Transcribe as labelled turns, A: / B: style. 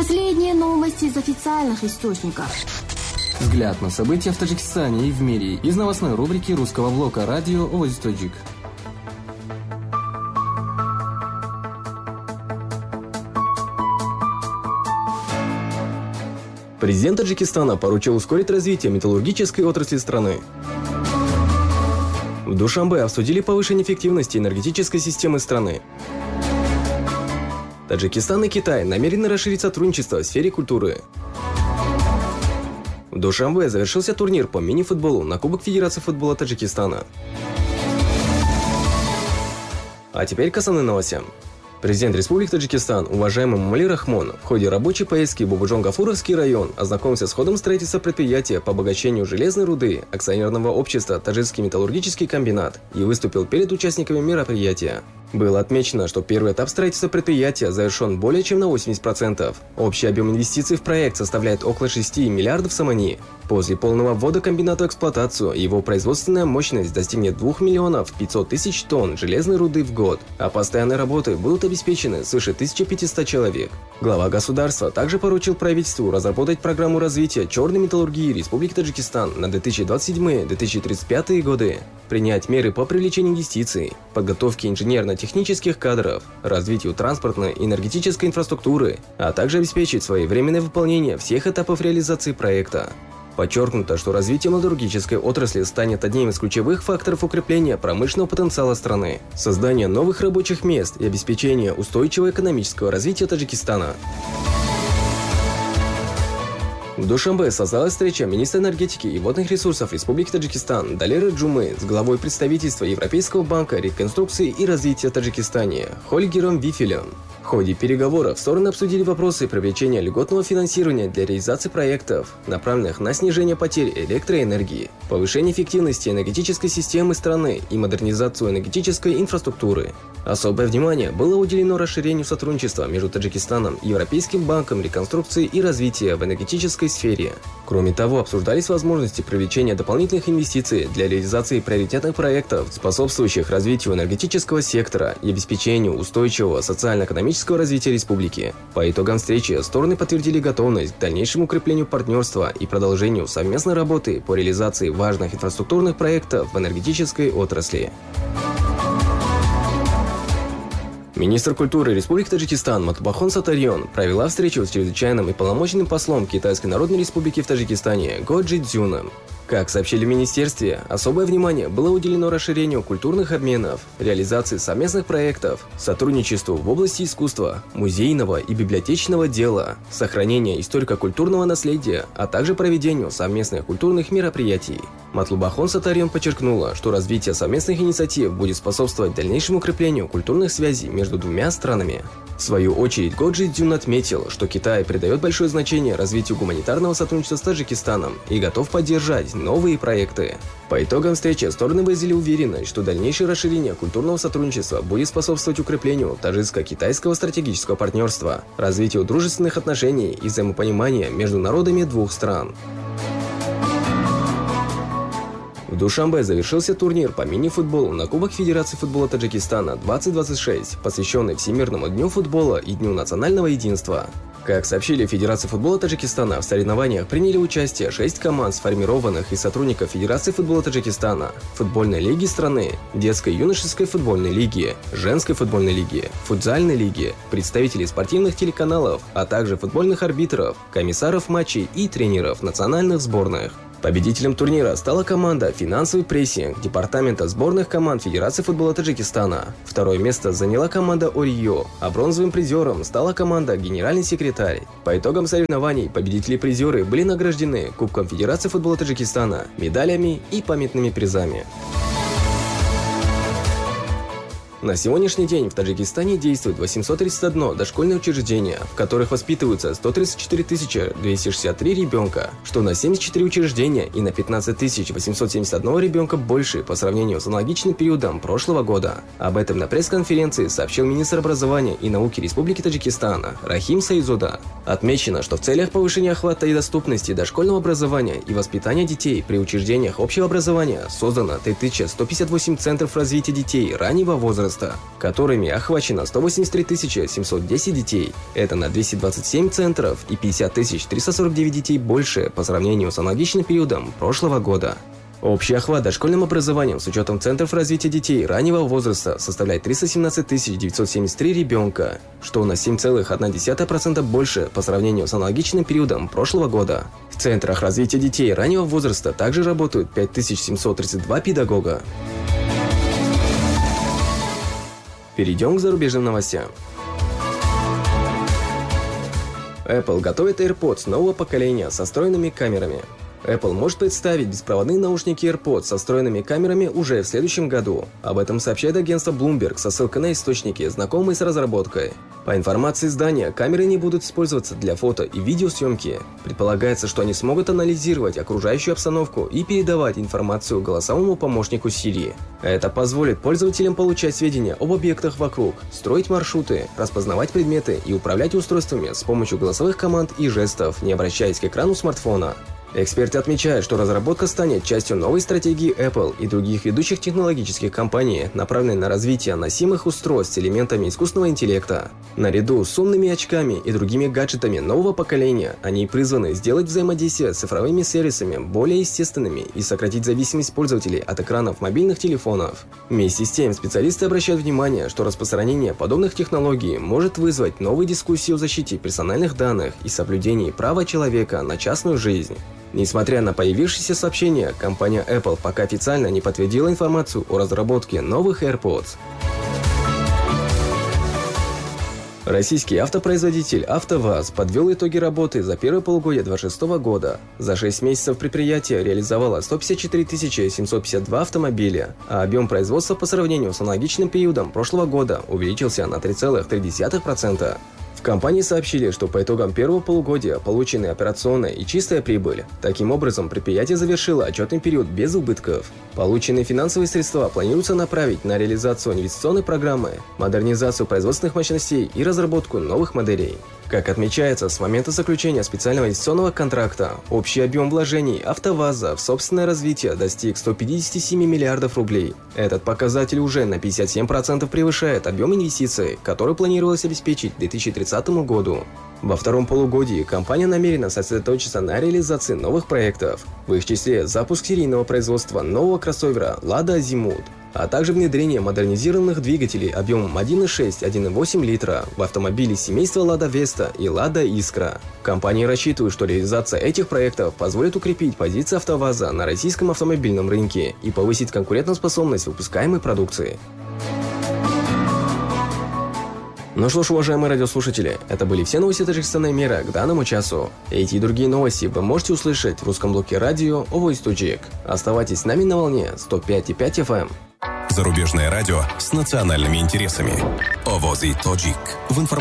A: Последние новости из официальных источников.
B: Взгляд на события в Таджикистане и в мире из новостной рубрики русского блока радио «Овоз Таджик».
C: Президент Таджикистана поручил ускорить развитие металлургической отрасли страны. В Душанбе обсудили повышение эффективности энергетической системы страны. Таджикистан и Китай намерены расширить сотрудничество в сфере культуры. В Душанбе завершился турнир по мини-футболу на Кубок Федерации футбола Таджикистана. А теперь к основным новостям. Президент Республики Таджикистан, уважаемый Мамали Рахмон, в ходе рабочей поездки в Бубуджон-Гафуровский район ознакомился с ходом строительства предприятия по обогащению железной руды акционерного общества «Таджикский металлургический комбинат» и выступил перед участниками мероприятия. Было отмечено, что первый этап строительства предприятия завершен более чем на 80%. Общий объем инвестиций в проект составляет около 6 миллиардов самани. После полного ввода комбината в эксплуатацию его производственная мощность достигнет 2 миллионов 500 тысяч тонн железной руды в год, а постоянные работы будут обеспечены свыше 1500 человек. Глава государства также поручил правительству разработать программу развития черной металлургии Республики Таджикистан на 2027-2035 годы, принять меры по привлечению инвестиций, подготовке инженерно-технических кадров, развитию транспортной и энергетической инфраструктуры, а также обеспечить своевременное выполнение всех этапов реализации проекта. Подчеркнуто, что развитие металлургической отрасли станет одним из ключевых факторов укрепления промышленного потенциала страны, создания новых рабочих мест и обеспечения устойчивого экономического развития Таджикистана. В Душанбе состоялась встреча министра энергетики и водных ресурсов Республики Таджикистан Далеры Джумы с главой представительства Европейского банка реконструкции и развития в Таджикистане Хольгером Вифелем. В ходе переговоров стороны обсудили вопросы привлечения льготного финансирования для реализации проектов, направленных на снижение потерь электроэнергии, повышение эффективности энергетической системы страны и модернизацию энергетической инфраструктуры. Особое внимание было уделено расширению сотрудничества между Таджикистаном и Европейским банком реконструкции и развития в энергетической сфере. Кроме того, обсуждались возможности привлечения дополнительных инвестиций для реализации приоритетных проектов, способствующих развитию энергетического сектора и обеспечению устойчивого социально-экономического развития республики. По итогам встречи стороны подтвердили готовность к дальнейшему укреплению партнерства и продолжению совместной работы по реализации важных инфраструктурных проектов в энергетической отрасли. Министр культуры Республики Таджикистан Матубахон Сатарьон провела встречу с чрезвычайным и полномочным послом Китайской Народной Республики в Таджикистане Го Джидзюном. Как сообщили в министерстве, особое внимание было уделено расширению культурных обменов, реализации совместных проектов, сотрудничеству в области искусства, музейного и библиотечного дела, сохранения историко-культурного наследия, а также проведению совместных культурных мероприятий. Матлубахон Сатарьон подчеркнула, что развитие совместных инициатив будет способствовать дальнейшему укреплению культурных связей между двумя странами. В свою очередь, Го Джидзюн отметил, что Китай придает большое значение развитию гуманитарного сотрудничества с Таджикистаном и готов поддержать новые проекты. По итогам встречи стороны выразили уверенность, что дальнейшее расширение культурного сотрудничества будет способствовать укреплению таджикско-китайского стратегического партнерства, развитию дружественных отношений и взаимопонимания между народами двух стран. В Душанбе завершился турнир по мини-футболу на Кубок Федерации футбола Таджикистана 2026, посвященный Всемирному дню футбола и Дню национального единства. Как сообщили в Федерации футбола Таджикистана, в соревнованиях приняли участие 6 команд, сформированных из сотрудников Федерации футбола Таджикистана, футбольной лиги страны, детской и юношеской футбольной лиги, женской футбольной лиги, футзальной лиги, представителей спортивных телеканалов, а также футбольных арбитров, комиссаров матчей и тренеров национальных сборных. Победителем турнира стала команда «Финансовый прессинг» департамента сборных команд Федерации футбола Таджикистана. Второе место заняла команда «Орио», а бронзовым призером стала команда «Генеральный секретарь». По итогам соревнований победители и призеры были награждены Кубком Федерации футбола Таджикистана, медалями и памятными призами. На сегодняшний день в Таджикистане действует 831 дошкольное учреждение, в которых воспитываются 134 263 ребенка, что на 74 учреждения и на 15 871 ребенка больше по сравнению с аналогичным периодом прошлого года. Об этом на пресс-конференции сообщил министр образования и науки Республики Таджикистан Рахим Саизода. Отмечено, что в целях повышения охвата и доступности дошкольного образования и воспитания детей при учреждениях общего образования создано 3158 центров развития детей раннего возраста, возраста, которыми охвачено 183 710 детей. Это на 227 центров и 50 349 детей больше по сравнению с аналогичным периодом прошлого года. Общий охват дошкольным образованием с учетом центров развития детей раннего возраста составляет 317 973 ребенка, что на 7,1% больше по сравнению с аналогичным периодом прошлого года. В центрах развития детей раннего возраста также работают 5732 педагога. Перейдем к зарубежным новостям. Apple готовит AirPods нового поколения со встроенными камерами. Apple может представить беспроводные наушники AirPods со встроенными камерами уже в следующем году. Об этом сообщает агентство Bloomberg со ссылкой на источники, знакомые с разработкой. По информации издания, камеры не будут использоваться для фото и видеосъемки. Предполагается, что они смогут анализировать окружающую обстановку и передавать информацию голосовому помощнику Siri. Это позволит пользователям получать сведения об объектах вокруг, строить маршруты, распознавать предметы и управлять устройствами с помощью голосовых команд и жестов, не обращаясь к экрану смартфона. Эксперты отмечают, что разработка станет частью новой стратегии Apple и других ведущих технологических компаний, направленной на развитие носимых устройств с элементами искусственного интеллекта. Наряду с умными очками и другими гаджетами нового поколения, они призваны сделать взаимодействие с цифровыми сервисами более естественными и сократить зависимость пользователей от экранов мобильных телефонов. Вместе с тем, специалисты обращают внимание, что распространение подобных технологий может вызвать новые дискуссии о защите персональных данных и соблюдении права человека на частную жизнь. Несмотря на появившиеся сообщения, компания Apple пока официально не подтвердила информацию о разработке новых AirPods. Российский автопроизводитель АвтоВАЗ подвел итоги работы за первое полугодие 2026 года. За 6 месяцев предприятие реализовало 154 752 автомобиля, а объем производства по сравнению с аналогичным периодом прошлого года увеличился на 3,3%. В компании сообщили, что по итогам первого полугодия получены операционная и чистая прибыль. Таким образом, предприятие завершило отчетный период без убытков. Полученные финансовые средства планируется направить на реализацию инвестиционной программы, модернизацию производственных мощностей и разработку новых моделей. Как отмечается, с момента заключения специального инвестиционного контракта общий объем вложений АвтоВАЗа в собственное развитие достиг 157 миллиардов рублей. Этот показатель уже на 57% превышает объем инвестиций, который планировалось обеспечить к 2030 году. Во втором полугодии компания намерена сосредоточиться на реализации новых проектов, в их числе запуск серийного производства нового кроссовера Lada Azimut, а также внедрение модернизированных двигателей объемом 1,6-1,8 литра в автомобили семейства Lada Vesta и Lada Iskra. Компании рассчитывают, что реализация этих проектов позволит укрепить позиции АвтоВАЗа на российском автомобильном рынке и повысить конкурентоспособность выпускаемой продукции. Ну что ж, уважаемые радиослушатели, это были все новости Таджикистана и мира к данному часу. Эти и другие новости вы можете услышать в русском блоке радио Voice Tajik. Оставайтесь с нами на волне 105,5 FM.
D: Зарубежное радио с национальными интересами. Voice Tajik.